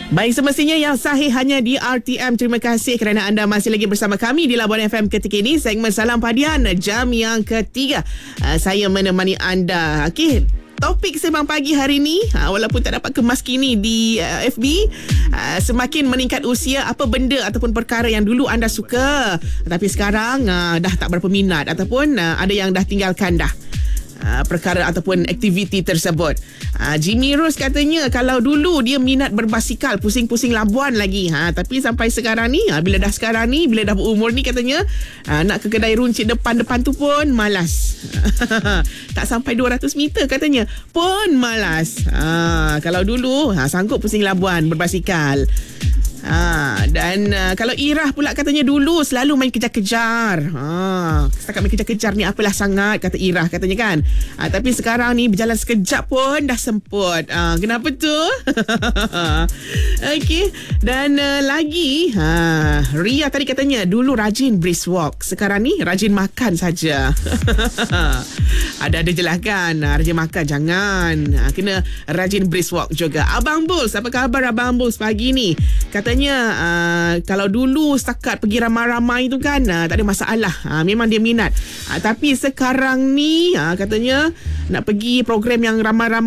Baik, semestinya yang sahih hanya di RTM. Terima kasih kerana anda masih lagi bersama kami di Labuan FM ketika ini. Segmen Salam Padian, jam yang ketiga. Saya menemani anda. Okey, topik Sembang Pagi hari ni, walaupun tak dapat kemas kini di FB, semakin meningkat usia, apa benda ataupun perkara yang dulu anda suka tapi sekarang dah tak berapa minat, ataupun ada yang dah tinggalkan dah perkara ataupun aktiviti tersebut. Jimmy Rose katanya kalau dulu dia minat berbasikal, pusing-pusing Labuan lagi, tapi sampai sekarang ni, bila dah berumur ni, katanya nak ke kedai runcit depan-depan tu pun malas. Tak sampai 200 meter katanya pun malas. Kalau dulu sanggup pusing Labuan berbasikal. Dan kalau Irah pula katanya dulu selalu main kejar-kejar. Setakat main kejar-kejar ni apalah sangat, kata Irah katanya kan. Tapi sekarang ni berjalan sekejap pun dah semput. Kenapa tu? Okey. Dan lagi Ria tadi katanya dulu rajin brisk walk, sekarang ni rajin makan saja. Ada je lah kan, rajin makan jangan, kena rajin brisk walk juga. Abang Bulls, apa khabar Abang Bulls pagi ni? Katanya kalau dulu setakat pergi ramai-ramai tu kan tak ada masalah, memang dia minat. Tapi sekarang ni katanya nak pergi program yang ramai-ramai